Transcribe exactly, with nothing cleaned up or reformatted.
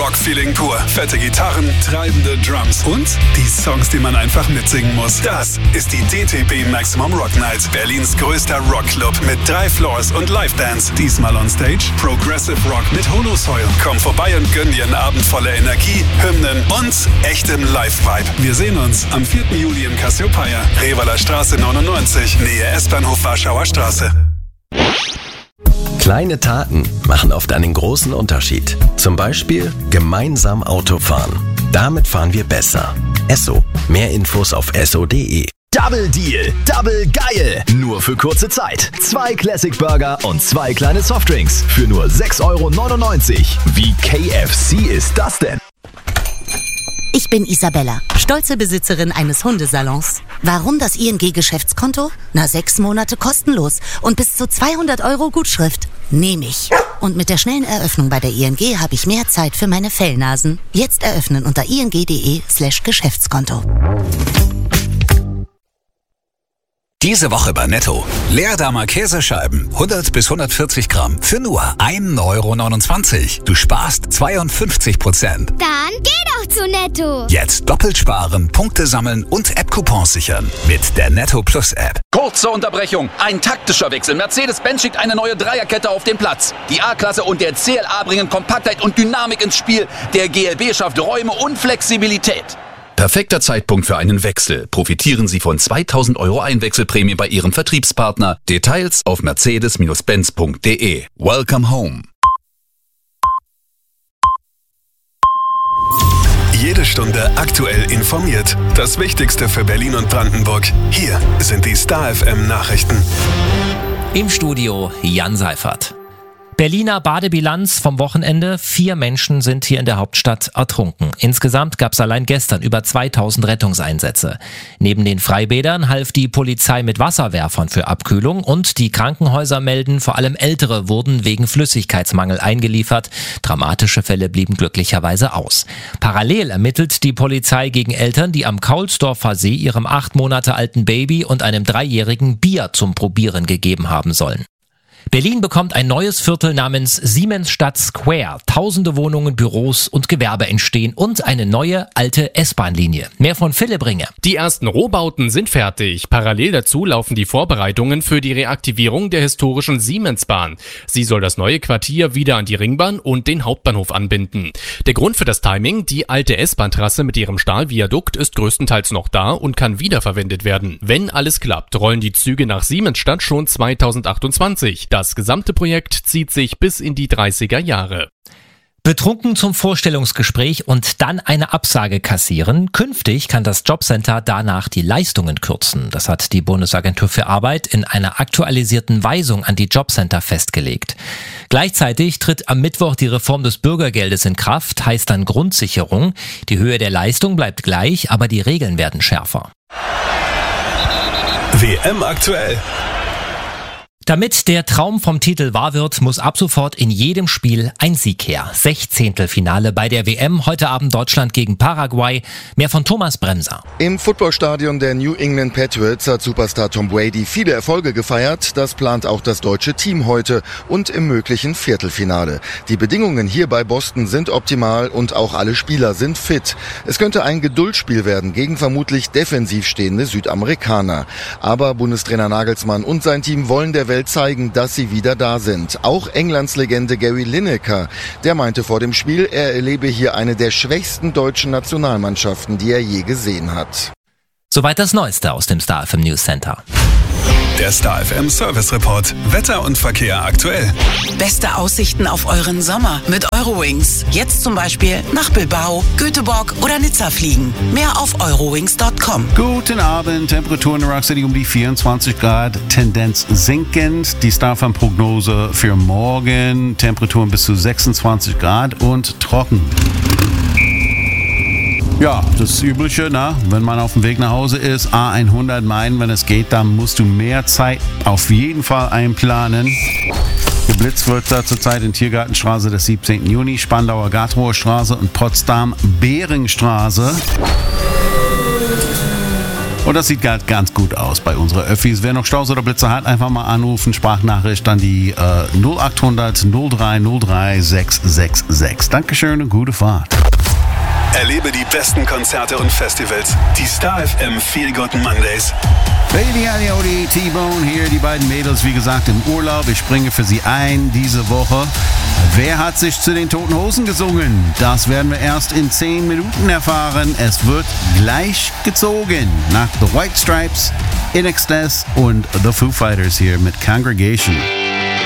Rock-Feeling pur. Fette Gitarren, treibende Drums und die Songs, die man einfach mitsingen muss. Das ist die D T B Maximum Rock Night. Berlins größter Rockclub mit drei Floors und Live-Dance. Diesmal on Stage Progressive Rock mit Holosoil. Komm vorbei und gönn dir einen Abend voller Energie, Hymnen und echtem Live-Vibe. Wir sehen uns am vierten Juli im Cassiopeia, Revaler Straße neunundneunzig, Nähe S-Bahnhof Warschauer Straße. Kleine Taten machen oft einen großen Unterschied. Zum Beispiel gemeinsam Auto fahren. Damit fahren wir besser. Esso. Mehr Infos auf esso punkt de. Double Deal, Double geil. Nur für kurze Zeit. Zwei Classic Burger und zwei kleine Softdrinks für nur sechs Euro neunundneunzig. Wie K F C ist das denn? Ich bin Isabella, stolze Besitzerin eines Hundesalons. Warum das I N G-Geschäftskonto? Na, sechs Monate kostenlos und bis zu zweihundert Euro Gutschrift. Nehme ich. Und mit der schnellen Eröffnung bei der I N G habe ich mehr Zeit für meine Fellnasen. Jetzt eröffnen unter ing.de slash Geschäftskonto. Diese Woche bei Netto. Leerdammer Käsescheiben, hundert bis hundertvierzig Gramm, für nur ein Euro neunundzwanzig. Du sparst zweiundfünfzig Prozent. Dann geh doch zu Netto. Jetzt doppelt sparen, Punkte sammeln und App-Coupons sichern. Mit der Netto Plus App. Kurze Unterbrechung. Ein taktischer Wechsel. Mercedes-Benz schickt eine neue Dreierkette auf den Platz. Die A-Klasse und der C L A bringen Kompaktheit und Dynamik ins Spiel. Der G L B schafft Räume und Flexibilität. Perfekter Zeitpunkt für einen Wechsel. Profitieren Sie von zweitausend Euro Einwechselprämie bei Ihrem Vertriebspartner. Details auf mercedes Benz punkt de. Welcome home. Jede Stunde aktuell informiert. Das Wichtigste für Berlin und Brandenburg. Hier sind die Star F M Nachrichten. Im Studio Jan Seifert. Berliner Badebilanz vom Wochenende. Vier Menschen sind hier in der Hauptstadt ertrunken. Insgesamt gab es allein gestern über zweitausend Rettungseinsätze. Neben den Freibädern half die Polizei mit Wasserwerfern für Abkühlung und die Krankenhäuser melden, vor allem Ältere wurden wegen Flüssigkeitsmangel eingeliefert. Dramatische Fälle blieben glücklicherweise aus. Parallel ermittelt die Polizei gegen Eltern, die am Kaulsdorfer See ihrem acht Monate alten Baby und einem Dreijährigen Bier zum Probieren gegeben haben sollen. Berlin bekommt ein neues Viertel namens Siemensstadt Square. Tausende Wohnungen, Büros und Gewerbe entstehen und eine neue, alte S-Bahn-Linie. Mehr von Philipp Ringe. Die ersten Rohbauten sind fertig. Parallel dazu laufen die Vorbereitungen für die Reaktivierung der historischen Siemensbahn. Sie soll das neue Quartier wieder an die Ringbahn und den Hauptbahnhof anbinden. Der Grund für das Timing: die alte S-Bahn-Trasse mit ihrem Stahlviadukt ist größtenteils noch da und kann wiederverwendet werden. Wenn alles klappt, rollen die Züge nach Siemensstadt schon zweitausendachtundzwanzig. Das gesamte Projekt zieht sich bis in die dreißiger Jahre. Betrunken zum Vorstellungsgespräch und dann eine Absage kassieren. Künftig kann das Jobcenter danach die Leistungen kürzen. Das hat die Bundesagentur für Arbeit in einer aktualisierten Weisung an die Jobcenter festgelegt. Gleichzeitig tritt am Mittwoch die Reform des Bürgergeldes in Kraft, heißt dann Grundsicherung. Die Höhe der Leistung bleibt gleich, aber die Regeln werden schärfer. W M aktuell. Damit der Traum vom Titel wahr wird, muss ab sofort in jedem Spiel ein Sieg her. Sechzehntelfinale bei der W M, heute Abend Deutschland gegen Paraguay. Mehr von Thomas Bremser. Im Footballstadion der New England Patriots hat Superstar Tom Brady viele Erfolge gefeiert. Das plant auch das deutsche Team heute und im möglichen Viertelfinale. Die Bedingungen hier bei Boston sind optimal und auch alle Spieler sind fit. Es könnte ein Geduldsspiel werden gegen vermutlich defensiv stehende Südamerikaner. Aber Bundestrainer Nagelsmann und sein Team wollen der Welt zeigen, dass sie wieder da sind. Auch Englands Legende Gary Lineker, der meinte vor dem Spiel, er erlebe hier eine der schwächsten deutschen Nationalmannschaften, die er je gesehen hat. Soweit das Neueste aus dem Star F M News Center. Der Star F M Service Report. Wetter und Verkehr aktuell. Beste Aussichten auf euren Sommer mit Eurowings. Jetzt zum Beispiel nach Bilbao, Göteborg oder Nizza fliegen. Mehr auf eurowings punkt com. Guten Abend. Temperaturen in Rock City um die vierundzwanzig Grad. Tendenz sinkend. Die Star F M Prognose für morgen. Temperaturen bis zu sechsundzwanzig Grad und trocken. Ja, das Übliche, na, wenn man auf dem Weg nach Hause ist, A hundert meiden, wenn es geht, dann musst du mehr Zeit auf jeden Fall einplanen. Geblitzt wird da zurzeit in Tiergartenstraße des siebzehnten Juni, Spandauer Gartrower Straße und Potsdam Beringstraße. Und das sieht ganz, ganz gut aus bei unseren Öffis. Wer noch Staus oder Blitzer hat, einfach mal anrufen, Sprachnachricht an die äh, null acht hundert null drei null drei sechs sechs sechs. Dankeschön und gute Fahrt. Erlebe die besten Konzerte und Festivals. Die Star F M Feel Good Mondays. Baby Adiodi, T-Bone hier, die beiden Mädels, wie gesagt, im Urlaub. Ich springe für sie ein diese Woche. Wer hat sich zu den Toten Hosen gesungen? Das werden wir erst in zehn Minuten erfahren. Es wird gleich gezogen nach The White Stripes, In Excess und The Foo Fighters hier mit Congregation.